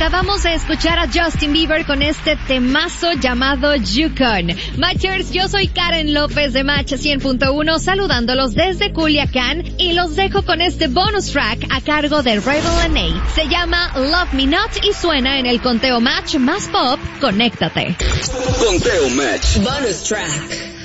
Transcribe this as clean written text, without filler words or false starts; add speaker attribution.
Speaker 1: Acabamos de escuchar a Justin Bieber con este temazo llamado Yukon. Matchers, yo soy Karen López de Match 100.1, saludándolos desde Culiacán y los dejo con este bonus track a cargo de Rebel N.A. Se llama Love Me Not y suena en el conteo Match más pop. Conéctate.
Speaker 2: Conteo Match.
Speaker 3: Bonus track.